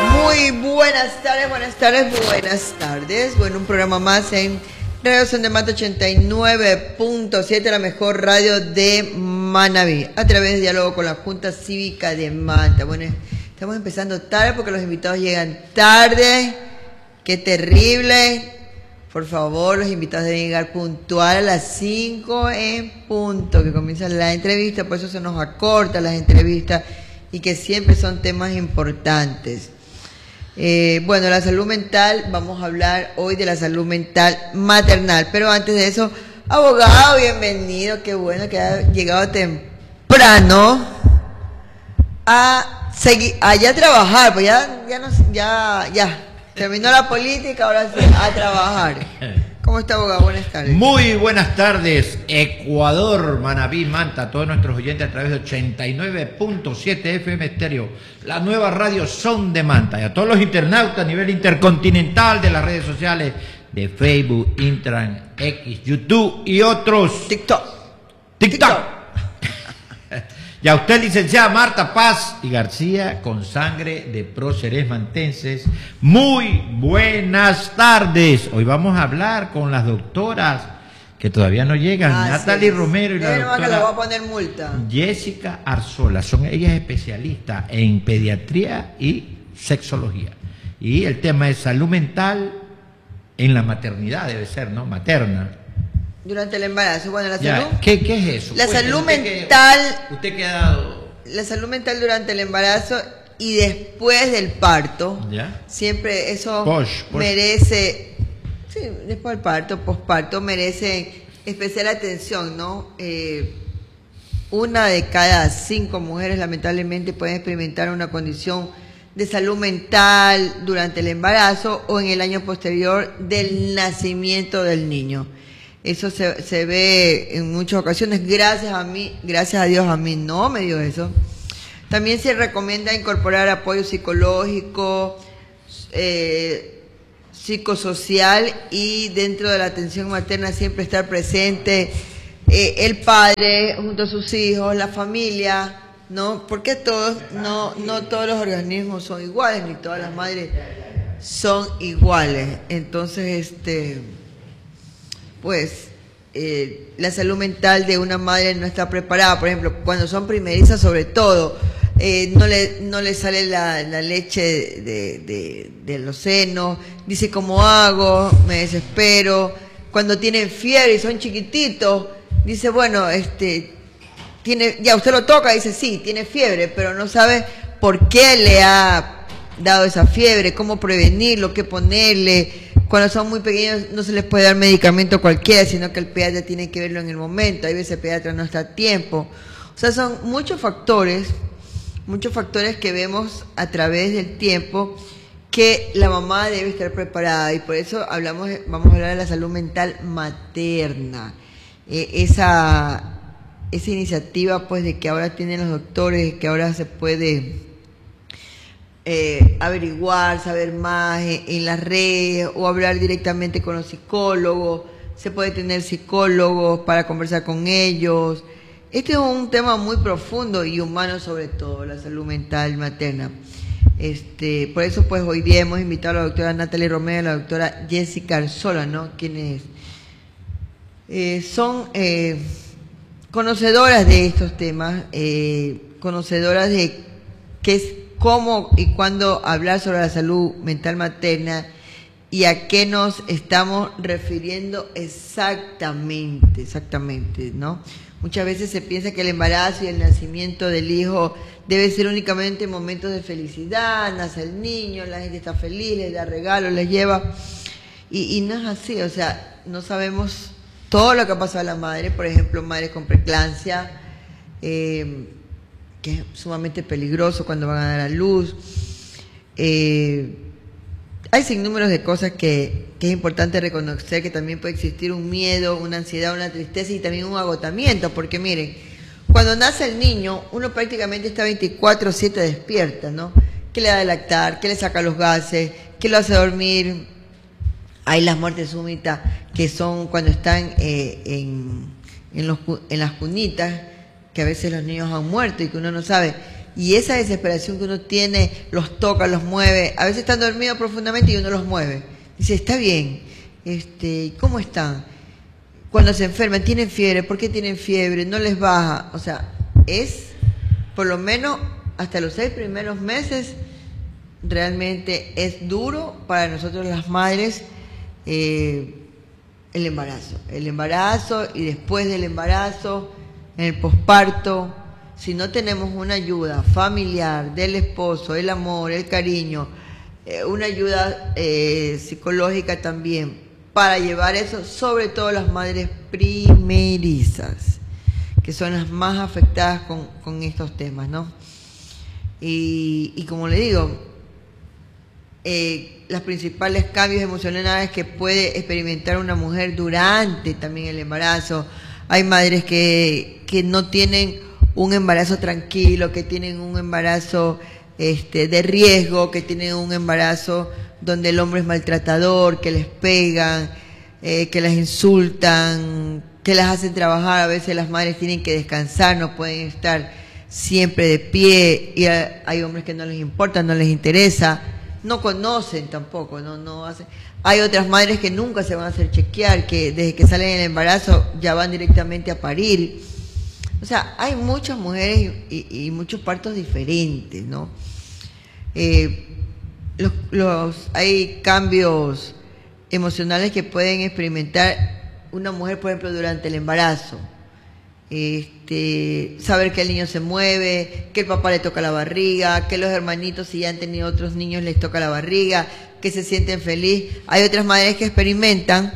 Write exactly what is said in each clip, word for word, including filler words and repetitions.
Muy buenas tardes, buenas tardes, buenas tardes. Bueno, un programa más en Radio Son de Manta ochenta y nueve punto siete, la mejor radio de Manabí, a través de diálogo con la Junta Cívica de Manta. Bueno, estamos empezando tarde porque los invitados llegan tarde. Qué terrible. Por favor, los invitados deben llegar puntual a las cinco en punto, que comienza la entrevista, por eso se nos acortan las entrevistas y que siempre son temas importantes. Eh, bueno, la salud mental, vamos a hablar hoy de la salud mental maternal, pero antes de eso, abogado, bienvenido, qué bueno que ha llegado temprano a seguir, allá a trabajar, pues ya, ya, no, ya, ya, terminó la política, ahora sí, a trabajar. ¿Cómo está, abogado? Buenas tardes. Muy buenas tardes, Ecuador, Manabí, Manta, a todos nuestros oyentes a través de ochenta y nueve punto siete F M Estéreo, la nueva radio Son de Manta, y a todos los internautas a nivel intercontinental de las redes sociales de Facebook, Instagram, X, YouTube y otros. TikTok. TikTok. TikTok. Y a usted, licenciada Marta Paz y García, con sangre de próceres mantenses, muy buenas tardes. Hoy vamos a hablar con las doctoras que todavía no llegan, ah, Natalie sí. Romero y la Pero doctora que le voy a poner multa. Jessica Arzola. Son ellas especialistas en pediatría y sexología. Y el tema es salud mental en la maternidad, debe ser, ¿no? Materna. Durante el embarazo, bueno, la Ya, salud... ¿qué, ¿Qué es eso? La Pues, salud usted mental... Que, usted que ha dado... La salud mental durante el embarazo y después del parto. ¿Ya? Siempre eso Posh, posh. merece... Sí, después del parto, posparto, merece especial atención, ¿no? Eh, una de cada cinco mujeres lamentablemente pueden experimentar una condición de salud mental durante el embarazo o en el año posterior del nacimiento del niño. Eso se, se ve en muchas ocasiones. Gracias a mí, gracias a Dios a mí no me dio eso. También se recomienda incorporar apoyo psicológico, eh, psicosocial, y dentro de la atención materna siempre estar presente eh, el padre junto a sus hijos, la familia, ¿no? Porque todos, no, no todos los organismos son iguales, ni todas las madres son iguales. Entonces, este... pues eh, la salud mental de una madre no está preparada. Por ejemplo, cuando son primerizas, sobre todo, eh, no le no le sale la, la leche de, de, de los senos, dice ¿cómo hago? Me desespero. Cuando tienen fiebre y son chiquititos, dice bueno, este tiene, ya usted lo toca, dice sí, tiene fiebre, pero no sabe por qué le ha dado esa fiebre, cómo prevenirlo, qué ponerle. Cuando son muy pequeños no se les puede dar medicamento cualquiera, sino que el pediatra tiene que verlo en el momento. Hay veces el pediatra no está a tiempo. O sea, son muchos factores, muchos factores que vemos a través del tiempo que la mamá debe estar preparada. Y por eso hablamos, vamos a hablar de la salud mental materna. Eh, esa, esa iniciativa, pues, de que ahora tienen los doctores, que ahora se puede... Eh, averiguar, saber más en, en las redes o hablar directamente con los psicólogos. Se puede tener psicólogos para conversar con ellos. Este es un tema muy profundo y humano, sobre todo la salud mental materna. Este, por eso pues hoy día hemos invitado a la doctora Natalie Romero y a la doctora Jessica Arzola, ¿no? Quienes eh, son eh, conocedoras de estos temas, eh, conocedoras de qué es cómo y cuándo hablar sobre la salud mental materna y a qué nos estamos refiriendo exactamente, exactamente, ¿no? Muchas veces se piensa que el embarazo y el nacimiento del hijo debe ser únicamente momentos de felicidad, nace el niño, la gente está feliz, les da regalos, les lleva, y, y no es así. O sea, no sabemos todo lo que ha pasado a la madre, por ejemplo, madres con preeclampsia, eh, que es sumamente peligroso cuando van a dar a luz. Eh, hay sinnúmeros de cosas que, que es importante reconocer, que también puede existir un miedo, una ansiedad, una tristeza y también un agotamiento, porque miren, cuando nace el niño, uno prácticamente está veinticuatro siete despierta, ¿no? Que le da de lactar, que le saca los gases, que lo hace dormir. Hay las muertes súbitas, que son cuando están eh, en, en, los, en las cunitas, que a veces los niños han muerto y que uno no sabe. y esa desesperación que uno tiene, los toca, los mueve, a veces están dormidos profundamente y uno los mueve. Dice, está bien, este, ¿cómo están? Cuando se enferman, tienen fiebre, ¿por qué tienen fiebre? No les baja. O sea, es, por lo menos, hasta los seis primeros meses, realmente es duro para nosotros las madres eh, el embarazo. El embarazo y después del embarazo, en el posparto, si no tenemos una ayuda familiar del esposo, el amor, el cariño, eh, una ayuda eh, psicológica también para llevar eso, sobre todo las madres primerizas, que son las más afectadas con, con estos temas, ¿no? Y, y como le digo, eh, los principales cambios emocionales que puede experimentar una mujer durante también el embarazo. Hay madres que, que no tienen un embarazo tranquilo, que tienen un embarazo este, de riesgo, que tienen un embarazo donde el hombre es maltratador, que les pegan, eh, que las insultan, que las hacen trabajar. A veces las madres tienen que descansar, no pueden estar siempre de pie, y hay hombres que no les importa, no les interesa, no conocen tampoco, no, no hacen. Hay otras madres que nunca se van a hacer chequear, que desde que salen del embarazo ya van directamente a parir. O sea, hay muchas mujeres y, y, y muchos partos diferentes, ¿no? Eh, los, los, hay cambios emocionales que pueden experimentar una mujer, por ejemplo, durante el embarazo. Este, saber que el niño se mueve, que el papá le toca la barriga, que los hermanitos, si ya han tenido otros niños, les toca la barriga, que se sienten felices. Hay otras madres que experimentan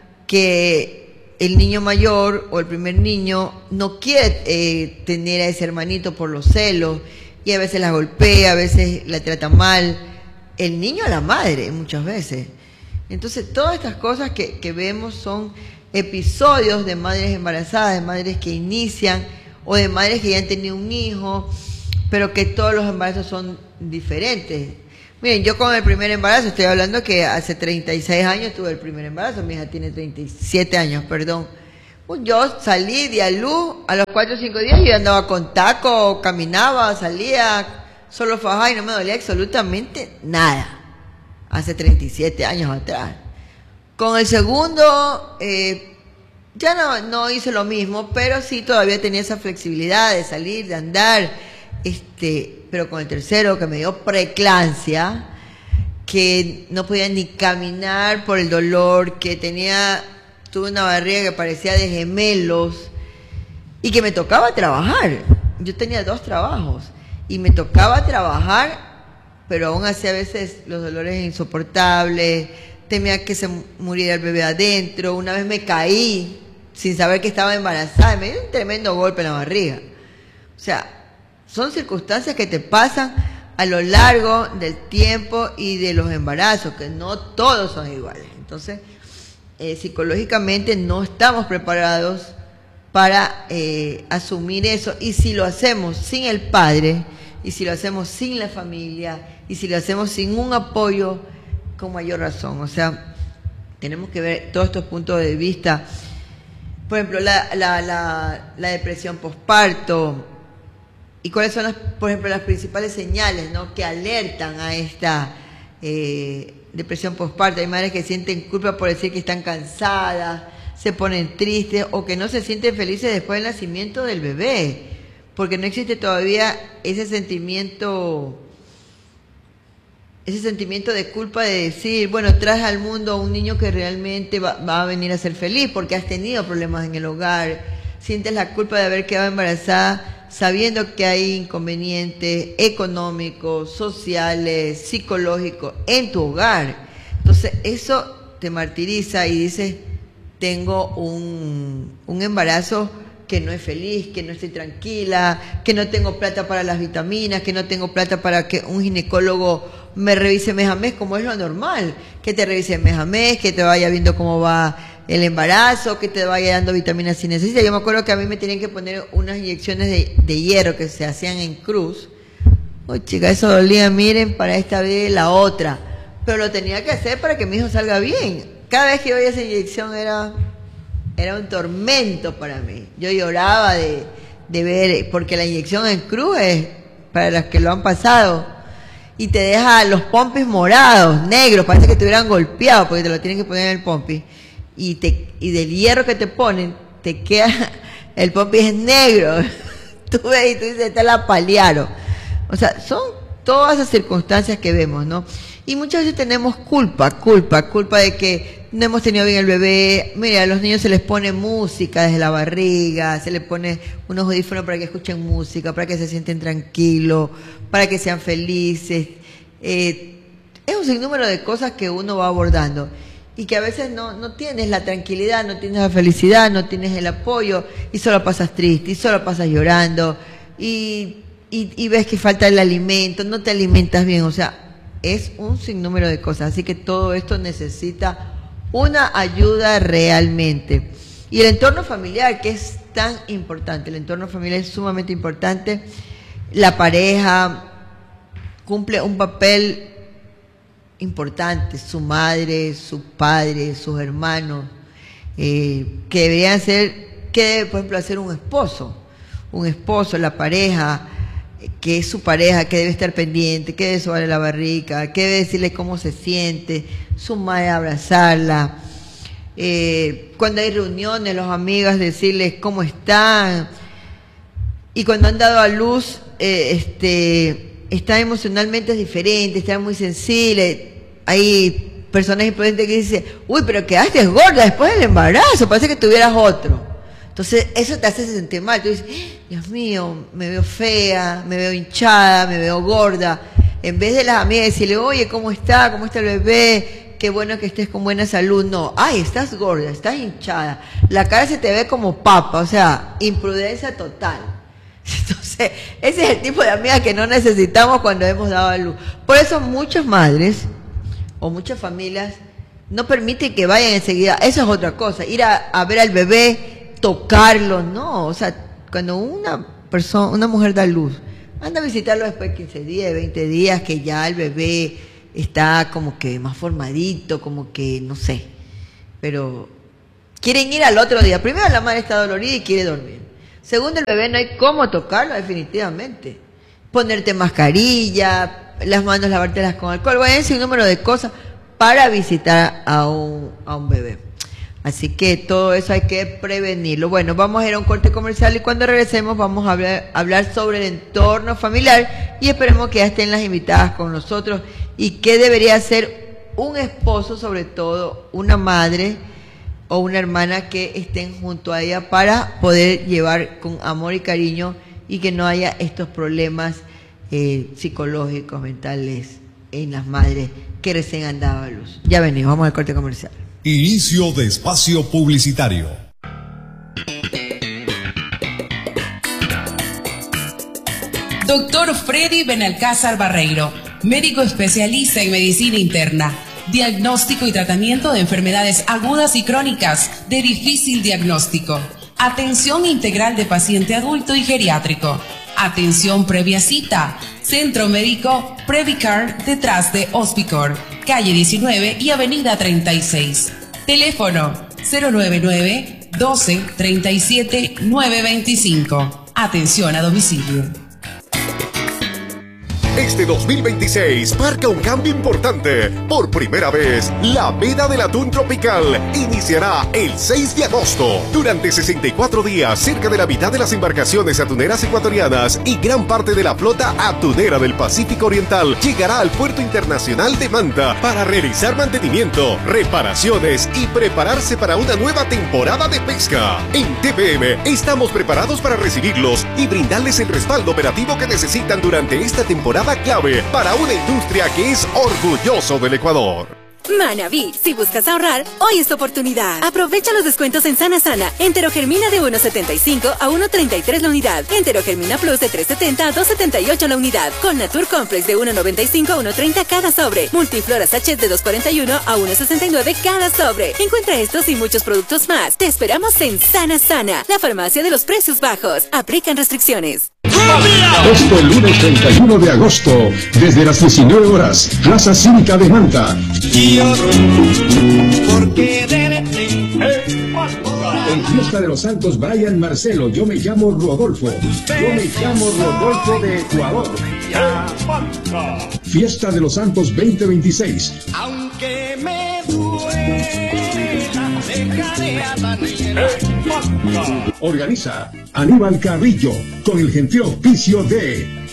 que el niño mayor o el primer niño no quiere eh, tener a ese hermanito por los celos, y a veces la golpea, a veces la trata mal, el niño a la madre muchas veces. Entonces todas estas cosas que, que vemos son episodios de madres embarazadas, de madres que inician, o de madres que ya han tenido un hijo, pero que todos los embarazos son diferentes. Miren, yo con el primer embarazo, estoy hablando que hace treinta y seis años tuve el primer embarazo, mi hija tiene treinta y siete años, perdón. Yo salí, di a luz, a los cuatro o cinco días yo andaba con taco, caminaba, salía, solo fajaba y no me dolía absolutamente nada. Hace treinta y siete años atrás. Con el segundo, eh, ya no, no hice lo mismo, pero sí todavía tenía esa flexibilidad de salir, de andar, este, pero con el tercero, que me dio preeclampsia, que no podía ni caminar por el dolor, que tenía, tuve una barriga que parecía de gemelos, y que me tocaba trabajar. Yo tenía dos trabajos, y me tocaba trabajar, pero aún así a veces los dolores insoportables, temía que se muriera el bebé adentro. Una vez me caí sin saber que estaba embarazada, me dio un tremendo golpe en la barriga. O sea, son circunstancias que te pasan a lo largo del tiempo y de los embarazos, que no todos son iguales. Entonces, eh, psicológicamente no estamos preparados para eh, asumir eso, y si lo hacemos sin el padre, y si lo hacemos sin la familia, y si lo hacemos sin un apoyo, con mayor razón. O sea, tenemos que ver todos estos puntos de vista. Por ejemplo, la, la, la, la depresión posparto, y cuáles son, las, por ejemplo, las principales señales, ¿no?, que alertan a esta eh, depresión posparto. Hay madres que sienten culpa por decir que están cansadas, se ponen tristes, o que no se sienten felices después del nacimiento del bebé, porque no existe todavía ese sentimiento ese sentimiento de culpa de decir, bueno, traes al mundo a un niño que realmente va, va a venir a ser feliz, porque has tenido problemas en el hogar, sientes la culpa de haber quedado embarazada sabiendo que hay inconvenientes económicos, sociales, psicológicos en tu hogar. Entonces eso te martiriza y dices, tengo un, un embarazo que no es feliz, que no estoy tranquila, que no tengo plata para las vitaminas, que no tengo plata para que un ginecólogo me revise mes a mes, como es lo normal, que te revise mes a mes, que te vaya viendo cómo va el embarazo, que te vaya dando vitaminas si necesitas. Yo me acuerdo que a mí me tenían que poner unas inyecciones de, de hierro que se hacían en cruz. Oh, chica, eso dolía, miren, para esta vez la otra. Pero lo tenía que hacer para que mi hijo salga bien. Cada vez que yo veía esa inyección era, era un tormento para mí. Yo lloraba de, de ver, porque la inyección en cruz es para los que lo han pasado, y te deja los pompis morados, negros, parece que te hubieran golpeado porque te lo tienen que poner en el pompi, y, te, y del hierro que te ponen, te queda, el pompi es negro, tú ves y tú dices, te la paliaron. O sea, son todas esas circunstancias que vemos, ¿no? Y muchas veces tenemos culpa, culpa, culpa de que no hemos tenido bien el bebé. Mira, a los niños se les pone música desde la barriga, se les pone unos audífonos para que escuchen música, para que se sienten tranquilos, para que sean felices. Eh, es un sinnúmero de cosas que uno va abordando y que a veces no, no tienes la tranquilidad, no tienes la felicidad, no tienes el apoyo y solo pasas triste y solo pasas llorando y, y, y ves que falta el alimento, no te alimentas bien, o sea, es un sinnúmero de cosas, así que todo esto necesita una ayuda realmente. Y el entorno familiar, que es tan importante, el entorno familiar es sumamente importante. La pareja cumple un papel importante, su madre, su padre, sus hermanos, eh, que deberían ser, que debe, por ejemplo, hacer un esposo, un esposo, la pareja, que es su pareja, que debe estar pendiente, que debe sobarle la barriga, que debe decirle cómo se siente, su madre abrazarla, eh, cuando hay reuniones, los amigos decirles cómo están, y cuando han dado a luz, eh, este, están emocionalmente diferentes, están muy sensibles, hay personas imprudentes que dicen, uy, pero quedaste gorda después del embarazo, parece que tuvieras otro. Entonces, eso te hace sentir mal. Tú dices, Dios mío, me veo fea, me veo hinchada, me veo gorda. En vez de las amigas decirle, oye, ¿cómo está? ¿Cómo está el bebé? Qué bueno que estés con buena salud. No, ay, estás gorda, estás hinchada. La cara se te ve como papa, o sea, imprudencia total. Entonces, ese es el tipo de amiga que no necesitamos cuando hemos dado a luz. Por eso muchas madres o muchas familias no permiten que vayan enseguida. Eso es otra cosa, ir a, a ver al bebé, tocarlo, no, o sea, cuando una persona, una mujer da luz, anda a visitarlo después de quince días, veinte días, que ya el bebé está como que más formadito, como que, no sé, pero quieren ir al otro día. Primero, la madre está dolorida y quiere dormir. Segundo, el bebé no hay cómo tocarlo definitivamente. Ponerte mascarilla, las manos lavártelas con alcohol, bueno, ese número de cosas para visitar a un, a un bebé. Así que todo eso hay que prevenirlo. Bueno, vamos a ir a un corte comercial y cuando regresemos vamos a hablar, hablar sobre el entorno familiar y esperemos que ya estén las invitadas con nosotros y qué debería hacer un esposo, sobre todo una madre o una hermana que estén junto a ella para poder llevar con amor y cariño y que no haya estos problemas eh, psicológicos, mentales en las madres que recién han dado a luz. Ya venimos, vamos al corte comercial. Inicio de espacio publicitario. Doctor Freddy Benalcázar Barreiro, médico especialista en medicina interna, diagnóstico y tratamiento de enfermedades agudas y crónicas de difícil diagnóstico, atención integral de paciente adulto y geriátrico, atención previa cita, Centro Médico Previcar detrás de Hospicor, calle diecinueve y avenida treinta y seis. Teléfono cero nueve nueve, doce, treinta y siete, nueve veinticinco. Atención a domicilio. Este dos mil veintiséis marca un cambio importante. Por primera vez, la veda del atún tropical iniciará el seis de agosto. Durante sesenta y cuatro días, cerca de la mitad de las embarcaciones atuneras ecuatorianas y gran parte de la flota atunera del Pacífico Oriental llegará al Puerto Internacional de Manta para realizar mantenimiento, reparaciones y prepararse para una nueva temporada de pesca. En T V M estamos preparados para recibirlos y brindarles el respaldo operativo que necesitan durante esta temporada clave para una industria que es orgulloso del Ecuador. Manaví, si buscas ahorrar, hoy es tu oportunidad. Aprovecha los descuentos en Sana Sana. Enterogermina de uno setenta y cinco a uno treinta y tres la unidad. Enterogermina Plus de tres setenta a dos setenta y ocho la unidad. Con Natur Complex de uno noventa y cinco a uno treinta cada sobre. Multiflora Sachet de dos cuarenta y uno a uno sesenta y nueve cada sobre. Encuentra estos y muchos productos más. Te esperamos en Sana Sana, la farmacia de los precios bajos. Aplican restricciones. Este lunes treinta y uno de agosto, desde las diecinueve horas, Plaza Cívica de Manta. Porque de En Fiesta de los Santos, Brian Marcelo, yo me llamo Rodolfo. Yo me llamo Rodolfo de Ecuador. Fiesta de los Santos veinte veintiséis. Aunque me duela, dejaré a la negra. Organiza Aníbal Carrillo con el gentil auspicio de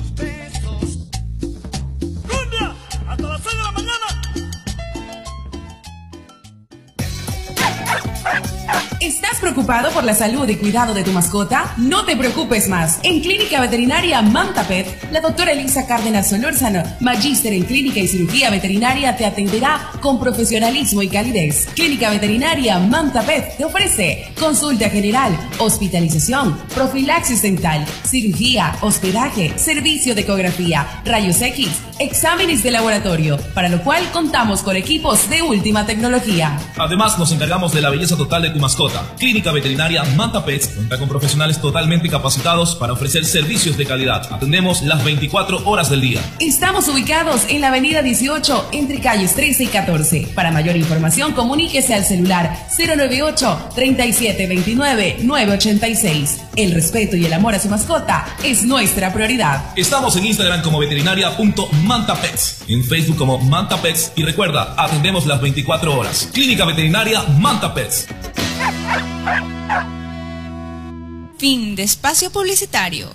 ¿Estás preocupado por la salud y cuidado de tu mascota? No te preocupes más. En Clínica Veterinaria Manta Pet, la doctora Elisa Cárdenas Solórzano, magíster en Clínica y Cirugía Veterinaria, te atenderá con profesionalismo y calidez. Clínica Veterinaria Manta Pet te ofrece consulta general, hospitalización, profilaxis dental, cirugía, hospedaje, servicio de ecografía, rayos X, exámenes de laboratorio, para lo cual contamos con equipos de última tecnología. Además, nos encargamos de la belleza total de tu mascota. Clínica Veterinaria Manta Pets cuenta con profesionales totalmente capacitados para ofrecer servicios de calidad. Atendemos las veinticuatro horas del día. Estamos ubicados en la avenida dieciocho, entre calles trece y catorce. Para mayor información, comuníquese al celular cero nueve ocho, treinta y siete veintinueve, nueve ochenta y seis. El respeto y el amor a su mascota es nuestra prioridad. Estamos en Instagram como veterinaria.mantapets, en Facebook como Manta Pets y recuerda, atendemos las veinticuatro horas. Clínica Veterinaria Manta Pets. Fin de espacio publicitario.